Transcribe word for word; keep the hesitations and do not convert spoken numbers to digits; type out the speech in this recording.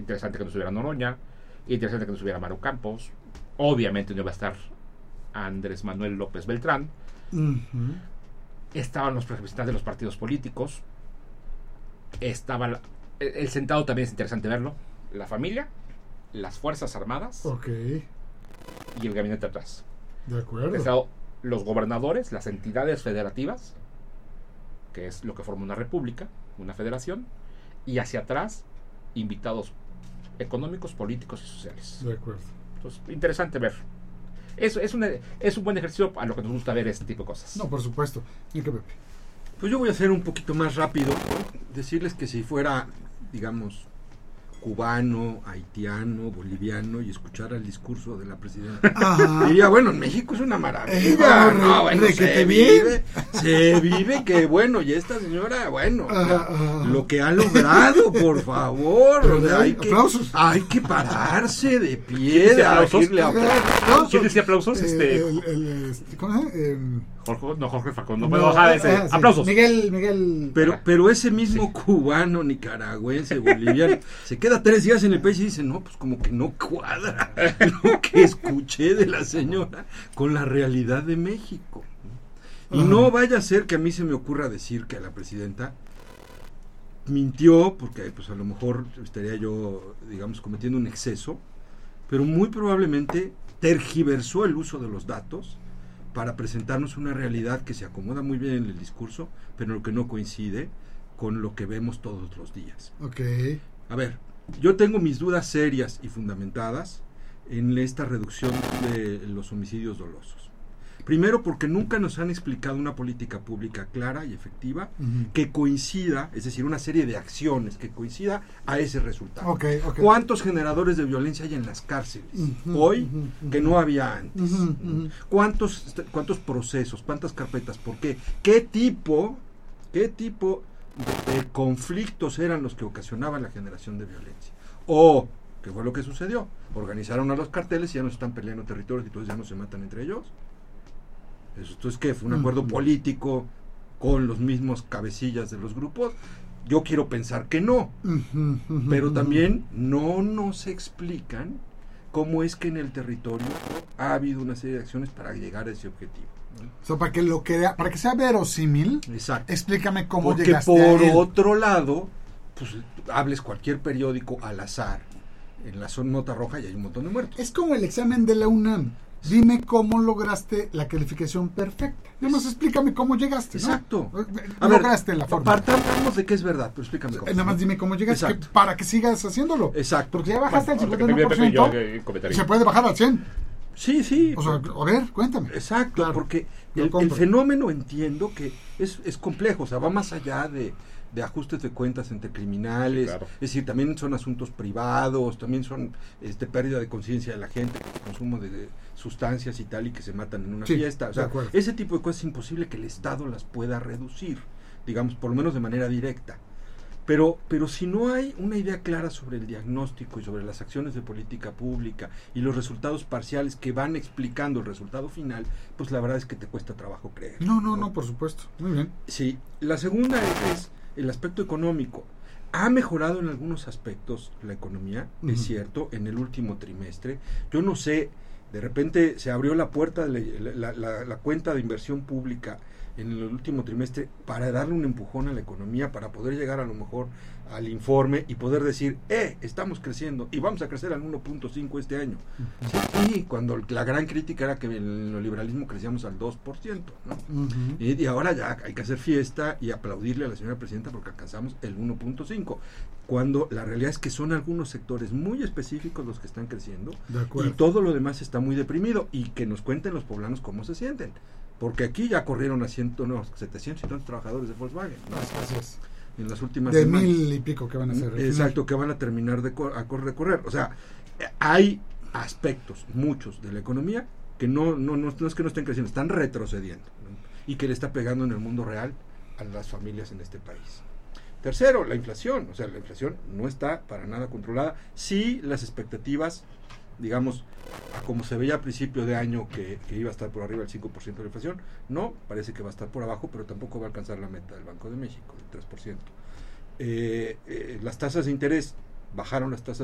interesante que no estuviera Noroña, interesante que no estuviera Maru Campos, obviamente no iba a estar Andrés Manuel López Beltrán, uh-huh. estaban los representantes de los partidos políticos, estaba la, el, el Senado también es interesante verlo, la familia, las Fuerzas Armadas, okay. y el gabinete atrás. De acuerdo. El Estado, los gobernadores, las entidades federativas, que es lo que forma una república, una federación, y hacia atrás, invitados económicos, políticos y sociales. De acuerdo. Entonces, interesante ver. Es, es, una, es un buen ejercicio a lo que nos gusta ver este tipo de cosas. No, por supuesto. ¿Y qué, Pepe? Pues yo voy a ser un poquito más rápido. Decirles que si fuera, digamos, cubano, haitiano, boliviano y escuchara el discurso de la presidenta, ajá, diría, bueno, en México es una maravilla, eh, no, bueno, se vive, se vive, que bueno, y esta señora, bueno, ajá, ajá, lo que ha logrado, por favor, o sea, hay, que, hay que pararse de pie, de aplausos. aplausos. ¿Quién decía aplausos? Eh, este, el, el, este, ¿cómo se llama? Eh, Jorge, no, Jorge Facundo, no puedo bajar ese. Ah, sí. Aplausos. Miguel, Miguel. Pero, pero ese mismo sí. cubano, nicaragüense, boliviano, se queda tres días en el país y dice, no, pues como que no cuadra lo que escuché de la señora con la realidad de México. Y uh-huh. no vaya a ser que a mí se me ocurra decir que a la presidenta mintió, porque pues a lo mejor estaría yo, digamos, cometiendo un exceso, pero muy probablemente tergiversó el uso de los datos para presentarnos una realidad que se acomoda muy bien en el discurso, pero lo que no coincide con lo que vemos todos los días. Okay. A ver, yo tengo mis dudas serias y fundamentadas en esta reducción de los homicidios dolosos. Primero, porque nunca nos han explicado una política pública clara y efectiva uh-huh. que coincida, es decir, una serie de acciones que coincida a ese resultado. Okay, okay. ¿Cuántos generadores de violencia hay en las cárceles uh-huh, hoy uh-huh, que no había antes? Uh-huh, uh-huh. ¿Cuántos, cuántos procesos, cuántas carpetas? ¿Por qué? ¿Qué tipo, qué tipo de, de conflictos eran los que ocasionaban la generación de violencia? O, ¿qué fue lo que sucedió? Organizaron a los carteles y ya no están peleando territorios y entonces ya no se matan entre ellos. Entonces, ¿qué? ¿Fue un acuerdo uh-huh. político con los mismos cabecillas de los grupos? Yo quiero pensar que no, uh-huh, uh-huh, pero uh-huh. también no nos explican cómo es que en el territorio ha habido una serie de acciones para llegar a ese objetivo, ¿no? O sea, para que lo que para que sea verosímil, exacto. Explícame cómo Porque llegaste por a él. otro lado, pues hables cualquier periódico al azar en la zona nota roja y hay un montón de muertos. Es como el examen de la UNAM. Dime cómo lograste la calificación perfecta. Yo no sé, explícame cómo llegaste, ¿no? Exacto. A lograste ver, la forma. Partamos de que es verdad, pero explícame cómo. Nada más dime cómo llegaste, que, para que sigas haciéndolo. Exacto. Porque ya bajaste bueno, al cincuenta y uno por ciento yo, y se puede bajar al cien. Sí, sí. O sea, a ver, cuéntame. Exacto, claro, porque el, el fenómeno entiendo que es, es complejo, o sea, va más allá de, de ajustes de cuentas entre criminales, claro. Es decir, también son asuntos privados, también son este pérdida de conciencia de la gente, consumo de, de sustancias y tal, y que se matan en una sí, fiesta, o sea, ese tipo de cosas es imposible que el Estado las pueda reducir, digamos, por lo menos de manera directa. Pero, pero si no hay una idea clara sobre el diagnóstico y sobre las acciones de política pública y los resultados parciales que van explicando el resultado final, pues la verdad es que te cuesta trabajo creer. No, no, no, por supuesto. Muy bien. Sí, la segunda es, es el aspecto económico. Ha mejorado en algunos aspectos la economía, uh-huh. es cierto, en el último trimestre. Yo no sé, de repente se abrió la puerta, de la, la, la, la cuenta de inversión pública en el último trimestre para darle un empujón a la economía, para poder llegar a lo mejor al informe y poder decir, eh, estamos creciendo y vamos a crecer al uno punto cinco este año. Uh-huh. Sí, sí, cuando la gran crítica era que en el neoliberalismo crecíamos al dos por ciento, ¿no? Uh-huh. y, y ahora ya hay que hacer fiesta y aplaudirle a la señora presidenta porque alcanzamos el uno punto cinco, cuando la realidad es que son algunos sectores muy específicos los que están creciendo y todo lo demás está muy deprimido, y que nos cuenten los poblanos cómo se sienten. Porque aquí ya corrieron a ciento, no, setecientos y tantos trabajadores de Volkswagen, ¿no? Gracias. En las últimas de semanas. mil y pico que van a hacer. Exacto, que van a terminar de cor- a recorrer. O sea, hay aspectos, muchos, de la economía que no, no, no, no es que no estén creciendo, están retrocediendo, ¿no? Y que le está pegando en el mundo real a las familias en este país. Tercero, la inflación. O sea, la inflación no está para nada controlada. Sí, las expectativas, digamos, como se veía a principio de año que, que iba a estar por arriba del cinco por ciento de la inflación, no, parece que va a estar por abajo, pero tampoco va a alcanzar la meta del Banco de México, del tres por ciento. Eh, eh, las tasas de interés, bajaron las tasas